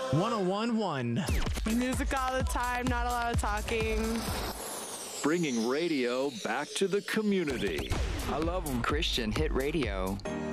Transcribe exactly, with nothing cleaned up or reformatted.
one oh one one. Music all the time, not a lot of talking. Bringing radio back to the community. I love them. Christian Hit Radio.